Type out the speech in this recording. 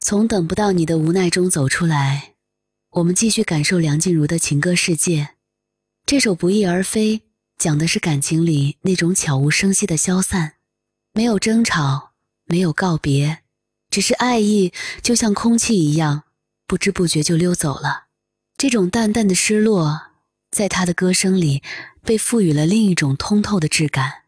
从等不到你的无奈中走出来，我们继续感受梁静茹的情歌世界。这首《不翼而飞》讲的是感情里那种悄无声息的消散，没有争吵，没有告别，只是爱意就像空气一样，不知不觉就溜走了。这种淡淡的失落，在他的歌声里被赋予了另一种通透的质感。